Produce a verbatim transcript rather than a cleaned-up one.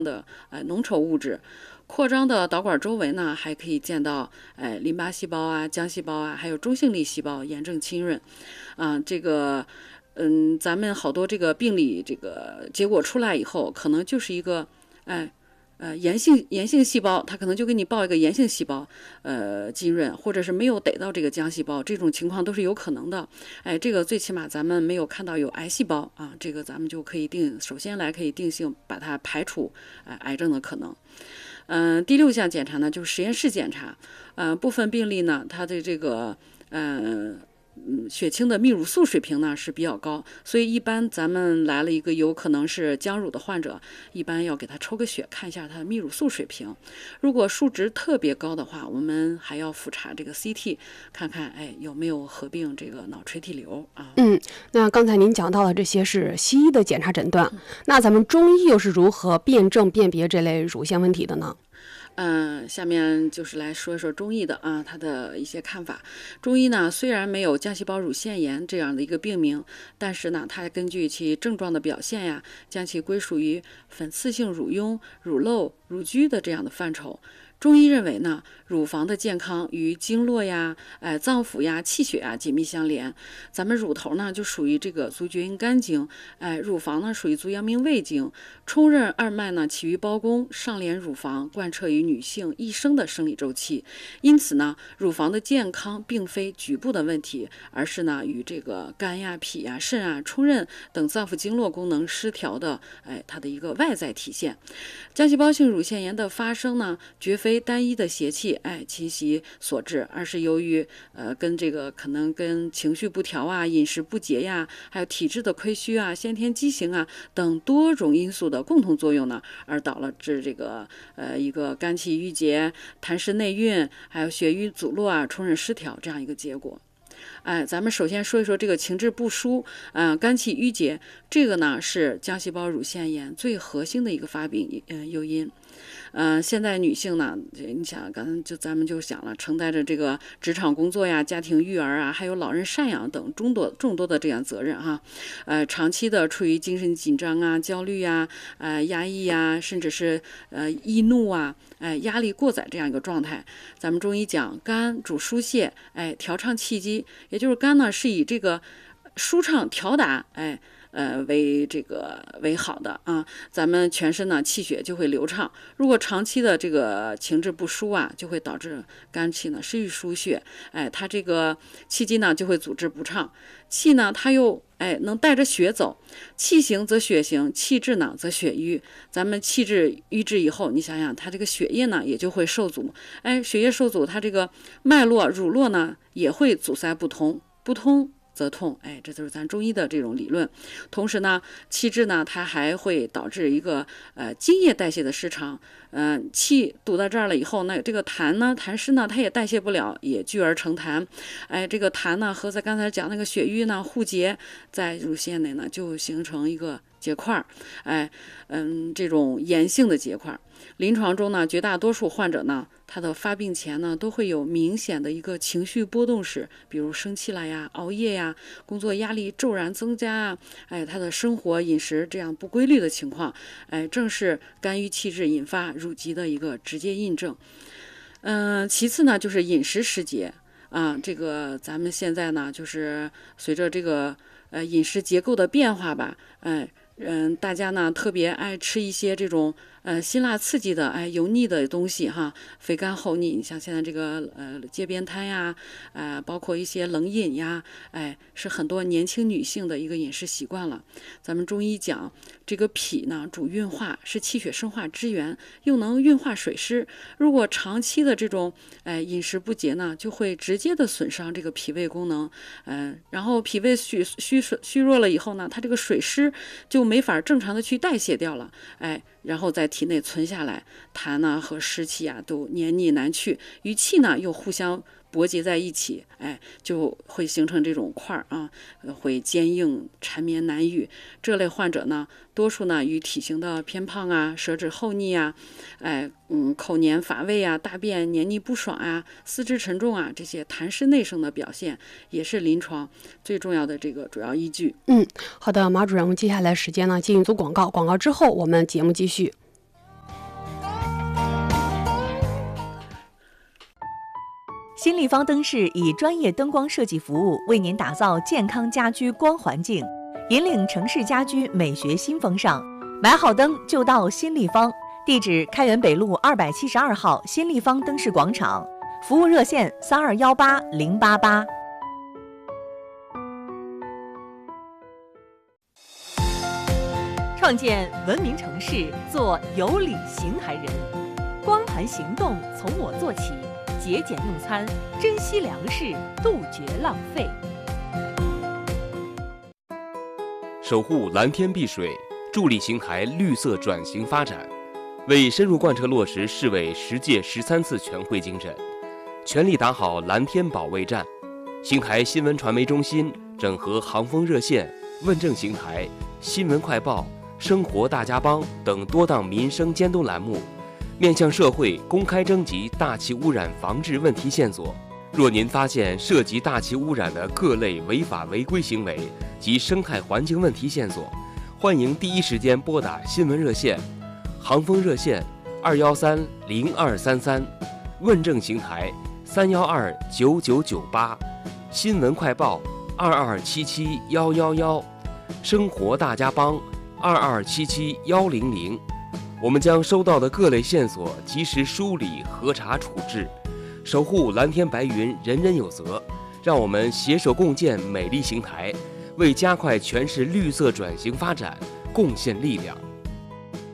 的呃浓稠物质。扩张的导管周围呢，还可以见到哎淋巴细胞啊、浆细胞啊，还有中性粒细胞炎症浸润。啊，这个嗯，咱们好多这个病理这个结果出来以后，可能就是一个哎。呃，炎性炎性细胞，它可能就给你报一个炎性细胞，呃，浸润，或者是没有逮到这个浆细胞，这种情况都是有可能的。哎，这个最起码咱们没有看到有癌细胞啊，这个咱们就可以定，首先来可以定性把它排除，呃，癌症的可能。嗯、呃，第六项检查呢，就是实验室检查。呃，部分病例呢，它的这个呃。嗯，血清的泌乳素水平呢是比较高，所以一般咱们来了一个有可能是浆乳的患者，一般要给他抽个血，看一下他的泌乳素水平。如果数值特别高的话，我们还要复查这个 C T， 看看哎有没有合并这个脑垂体瘤啊。 嗯，那刚才您讲到的这些是西医的检查诊断，那咱们中医又是如何辨证辨别这类乳腺问题的呢？ 嗯，下面就是来说一说中医的啊，他的一些看法。中医呢，虽然没有浆细胞乳腺炎这样的一个病名，但是呢，它根据其症状的表现呀，将其归属于粉刺性乳痈、乳漏、乳疽的这样的范畴。中医认为呢，乳房的健康与经络呀、哎脏腑呀、气血呀紧密相连。咱们乳头呢就属于这个足厥阴肝经，哎，乳房呢属于足阳明胃经。冲任二脉呢起于胞宫，上连乳房，贯彻于女性一生的生理周期。因此呢，乳房的健康并非局部的问题，而是呢与这个肝呀、脾呀、肾啊、冲任等脏腑经络功能失调的，哎，它的一个外在体现。浆细胞性乳腺炎的发生呢，绝非单一的邪气哎侵袭所致，而是由于呃跟这个可能跟情绪不调啊、饮食不节呀，还有体质的亏虚啊、先天畸形啊等多种因素的共同作用呢，而导致这个呃一个肝气郁结、痰湿内蕴，还有血瘀阻络啊、冲任失调这样一个结果。哎，咱们首先说一说这个情志不舒，嗯、呃，肝气郁结，这个呢是浆细胞乳腺炎最核心的一个发病呃诱因。呃，现在女性呢，你想，刚才就咱们就想了，承担着这个职场工作呀、家庭育儿啊，还有老人赡养等众多众多的这样责任哈，呃，长期的处于精神紧张啊、焦虑啊、呃压抑啊，甚至是呃易怒啊、哎、呃、压力过载这样一个状态。咱们中医讲，肝主疏泄，哎，调畅气机，也就是肝呢是以这个舒畅调达，哎。呃，为这个为好的啊，咱们全身呢气血就会流畅。如果长期的这个情志不舒啊，就会导致肝气呢失于输血，哎，它这个气机呢就会阻滞不畅，气呢它又哎能带着血走，气行则血行，气滞呢则血瘀。咱们气滞瘀滞以后，你想想，它这个血液呢也就会受阻，哎，血液受阻，它这个脉络、乳络呢也会阻塞不通，不通则痛，哎，这就是咱中医的这种理论。同时呢，气滞呢，它还会导致一个呃津液代谢的失常，嗯、呃，气堵在这儿了以后，那这个痰呢，痰湿呢，它也代谢不了，也聚而成痰，哎，这个痰呢和咱刚才讲那个血瘀呢互结，在乳腺内呢就形成一个结块，哎，嗯，这种炎性的结块。临床中呢，绝大多数患者呢，他的发病前呢，都会有明显的一个情绪波动史，比如生气了呀、熬夜呀、工作压力骤然增加啊，哎，他的生活饮食这样不规律的情况，哎，正是肝郁气滞引发乳疾的一个直接印证。嗯、呃，其次呢，就是饮食失节啊，这个咱们现在呢，就是随着这个呃饮食结构的变化吧，哎。嗯，大家呢特别爱吃一些这种呃辛辣刺激的哎油腻的东西哈，肥甘厚腻。你像现在这个呃街边摊呀，呃包括一些冷饮呀，哎是很多年轻女性的一个饮食习惯了。咱们中医讲，这个脾呢主运化，是气血生化之源，又能运化水湿。如果长期的这种哎饮食不节呢，就会直接的损伤这个脾胃功能，嗯、呃，然后脾胃虚虚虚弱了以后呢，它这个水湿就没法正常的去代谢掉了，哎，然后在体内存下来，痰呢和湿气啊都黏腻难去，与气呢又互相搏结在一起，哎，就会形成这种块儿啊，会坚硬缠绵难愈。这类患者呢，多数呢与体型的偏胖啊、舌质厚腻啊、哎嗯口黏乏味啊、大便黏腻不爽啊、四肢沉重啊这些痰湿内盛的表现，也是临床最重要的这个主要依据。 嗯，好的，马主任，我们接下来时间呢进一组广告，广告之后我们节目继续。 新立方灯饰以专业灯光设计服务为您打造健康家居光环境，引领城市家居美学新风尚。买好灯就到新立方，地址开元北路二百七十二号新立方灯饰广场，服务热线三二幺八零八八。创建文明城市，做有礼行还人。光盘行动从我做起，节俭用餐，珍惜粮食，杜绝浪费。 守护蓝天碧水，助力邢台绿色转型发展，为深入贯彻落实市委十届十三次全会精神，全力打好蓝天保卫战。邢台新闻传媒中心整合航风热线、问政邢台、新闻快报、生活大家帮等多档民生监督栏目，面向社会公开征集大气污染防治问题线索。若您发现涉及大气污染的各类违法违规行为及生态环境问题线索，欢迎第一时间拨打新闻热线，航风热线二幺三零二三三，问政邢台三幺二九九九八，新闻快报二二七七幺幺幺，生活大家帮二二七七幺零零。我们将收到的各类线索及时梳理、核查、处置，守护蓝天白云，人人有责。让我们携手共建美丽邢台，为加快全市绿色转型发展贡献力量。